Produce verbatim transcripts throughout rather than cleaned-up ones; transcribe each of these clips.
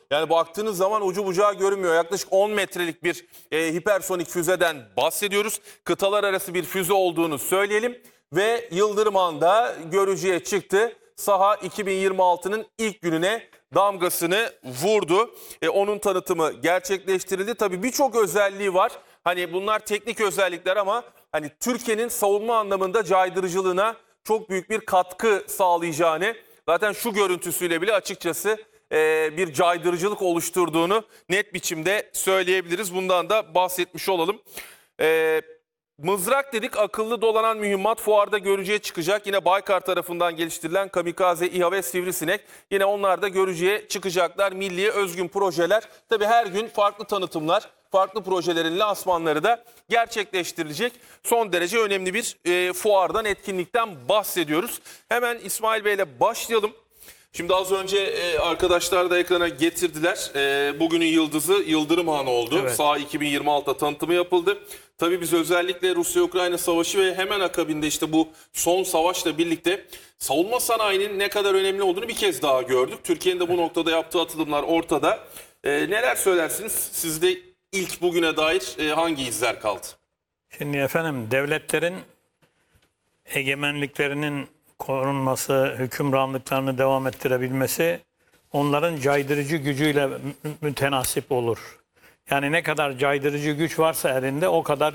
Yani baktığınız zaman ucu bucağı görünmüyor. Yaklaşık on metrelik bir e, hipersonik füzeden bahsediyoruz. Kıtalar arası bir füze olduğunu söyleyelim. Ve Yıldırım Han'da görücüye çıktı. Saha iki bin yirmi altının ilk gününe damgasını vurdu. E, onun tanıtımı gerçekleştirildi. Tabii birçok özelliği var. Hani bunlar teknik özellikler ama hani Türkiye'nin savunma anlamında caydırıcılığına çok büyük bir katkı sağlayacağını, zaten şu görüntüsüyle bile açıkçası e, bir caydırıcılık oluşturduğunu net biçimde söyleyebiliriz. Bundan da bahsetmiş olalım. E, mızrak dedik, akıllı dolanan mühimmat fuarda görücüye çıkacak. Yine Baykar tarafından geliştirilen Kamikaze İHA ve Sivrisinek, yine onlar da görücüye çıkacaklar. Milliye özgün projeler. Tabii her gün farklı tanıtımlar, farklı projelerin lansmanları da gerçekleştirilecek. Son derece önemli bir e, fuardan, etkinlikten bahsediyoruz. Hemen İsmail Bey'le başlayalım. Şimdi az önce e, arkadaşlar da ekrana getirdiler. E, bugünün yıldızı Yıldırım Han oldu. Evet. Saha iki bin yirmi altıda tanıtımı yapıldı. Tabii biz özellikle Rusya-Ukrayna savaşı ve hemen akabinde işte bu son savaşla birlikte savunma sanayinin ne kadar önemli olduğunu bir kez daha gördük. Türkiye'nin de bu noktada yaptığı atılımlar ortada. E, neler söylersiniz? Sizde ilk bugüne dair e, hangi izler kaldı? Şimdi efendim, devletlerin egemenliklerinin korunması, hükümranlıklarını devam ettirebilmesi onların caydırıcı gücüyle mü- mütenasip olur. Yani ne kadar caydırıcı güç varsa elinde, o kadar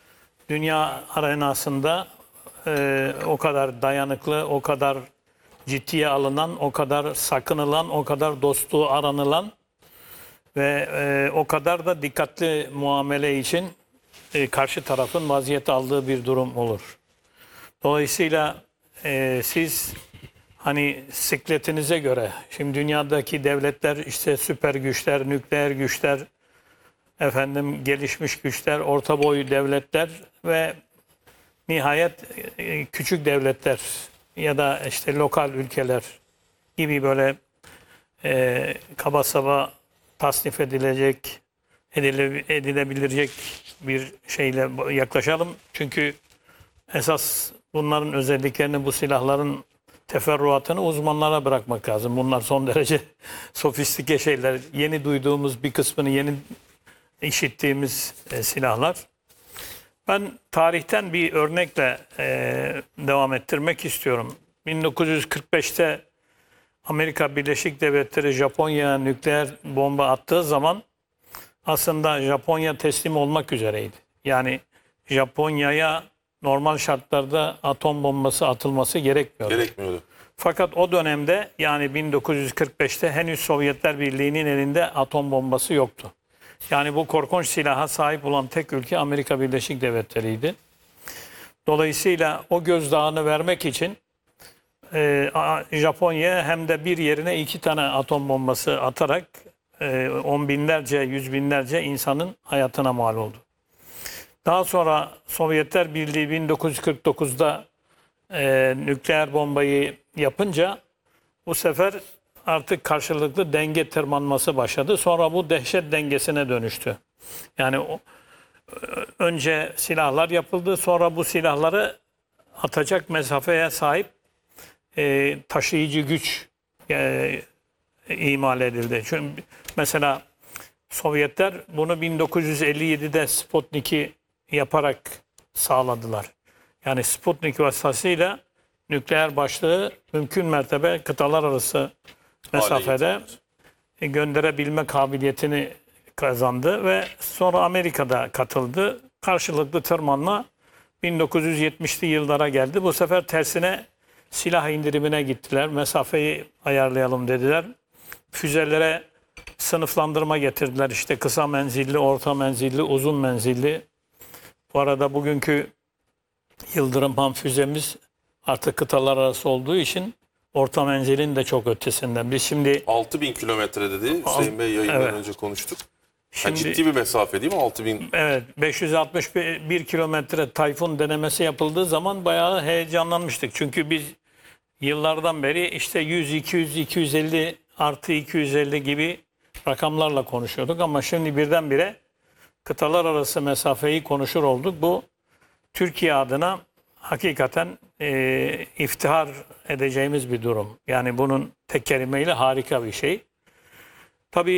dünya arenasında e, o kadar dayanıklı, o kadar ciddiye alınan, o kadar sakınılan, o kadar dostluğu aranılan ve e, o kadar da dikkatli muamele için e, karşı tarafın vaziyet aldığı bir durum olur. Dolayısıyla e, siz hani sikletinize göre, şimdi dünyadaki devletler işte süper güçler, nükleer güçler, efendim gelişmiş güçler, orta boy devletler ve nihayet e, küçük devletler ya da işte lokal ülkeler gibi böyle e, kaba saba tasnif edilecek, edile, edilebilecek bir şeyle yaklaşalım. Çünkü esas bunların özelliklerini, bu silahların teferruatını uzmanlara bırakmak lazım. Bunlar son derece sofistike şeyler. Yeni duyduğumuz bir kısmını, yeni işittiğimiz e, silahlar. Ben tarihten bir örnekle e, devam ettirmek istiyorum. bin dokuz yüz kırk beşte Amerika Birleşik Devletleri Japonya'ya nükleer bomba attığı zaman aslında Japonya teslim olmak üzereydi. Yani Japonya'ya normal şartlarda atom bombası atılması gerekmiyordu. Gerekmiyordu. Fakat o dönemde, yani bin dokuz yüz kırk beşte henüz Sovyetler Birliği'nin elinde atom bombası yoktu. Yani bu korkunç silaha sahip olan tek ülke Amerika Birleşik Devletleri'ydi. Dolayısıyla o gözdağını vermek için e, Japonya hem de bir yerine iki tane atom bombası atarak e, on binlerce, yüz binlerce insanın hayatına mal oldu. Daha sonra Sovyetler Birliği bin dokuz yüz kırk dokuzda e, nükleer bombayı yapınca bu sefer artık karşılıklı denge tırmanması başladı. Sonra bu dehşet dengesine dönüştü. Yani o, önce silahlar yapıldı, sonra bu silahları atacak mesafeye sahip e, taşıyıcı güç e, imal edildi. Çünkü mesela Sovyetler bunu bin dokuz yüz elli yedide Sputnik'i yaparak sağladılar. Yani Sputnik vasıtasıyla nükleer başlığı mümkün mertebe kıtalar arası mesafede gönderebilme kabiliyetini kazandı ve sonra Amerika'da katıldı. Karşılıklı tırmanma bin dokuz yüz yetmişli yıllara geldi. Bu sefer tersine silah indirimine gittiler. Mesafeyi ayarlayalım dediler. Füzelere sınıflandırma getirdiler. İşte kısa menzilli, orta menzilli, uzun menzilli. Bu arada bugünkü Yıldırım Han füzemiz artık kıtalar arası olduğu için orta menzilin de çok ötesinden. Biz şimdi altı bin kilometre dedi Hüseyin Bey, yayından evet. önce konuştuk. Şimdi, Yani ciddi bir mesafe değil mi altı bin? Evet, beş yüz altmış bir kilometre Tayfun denemesi yapıldığı zaman bayağı heyecanlanmıştık. Çünkü biz yıllardan beri işte yüz, iki yüz, iki yüz elli artı iki yüz elli gibi rakamlarla konuşuyorduk. Ama şimdi birdenbire kıtalar arası mesafeyi konuşur olduk. Bu Türkiye adına hakikaten e, iftihar edeceğimiz bir durum. Yani bunun tek kelimeyle harika bir şey. Tabii